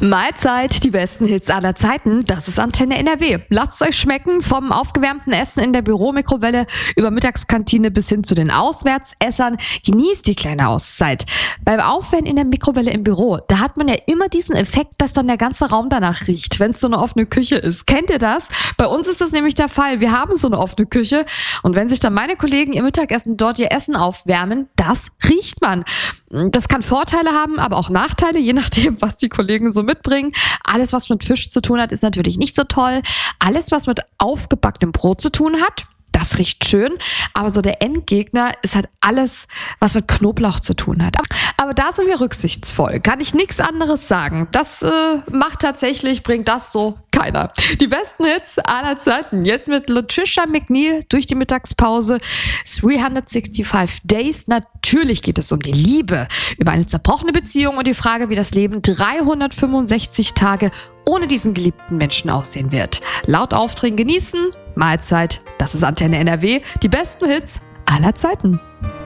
Mahlzeit, die besten Hits aller Zeiten, das ist Antenne NRW. Lasst es euch schmecken, vom aufgewärmten Essen in der Büromikrowelle über Mittagskantine bis hin zu den Auswärtsessern. Genießt die kleine Auszeit. Beim Aufwärmen in der Mikrowelle im Büro, da hat man ja immer diesen Effekt, dass dann der ganze Raum danach riecht, wenn es so eine offene Küche ist. Kennt ihr das? Bei uns ist das nämlich der Fall. Wir haben so eine offene Küche und wenn sich dann meine Kollegen ihr Mittagessen dort ihr Essen aufwärmen, das riecht man. Das kann Vorteile haben, aber auch Nachteile, je nachdem, was die Kollegen so mitbringen. Alles, was mit Fisch zu tun hat, ist natürlich nicht so toll. Alles, was mit aufgebackenem Brot zu tun hat, das riecht schön, aber so der Endgegner ist halt alles, was mit Knoblauch zu tun hat. Aber da sind wir rücksichtsvoll, kann ich nichts anderes sagen. Das bringt das so keiner. Die besten Hits aller Zeiten, jetzt mit Latricia McNeil durch die Mittagspause, 365 Days. Natürlich geht es um die Liebe, über eine zerbrochene Beziehung und die Frage, wie das Leben 365 Tage ohne diesen geliebten Menschen aussehen wird. Laut aufdrehen, genießen, Mahlzeit, das ist Antenne NRW, die besten Hits aller Zeiten.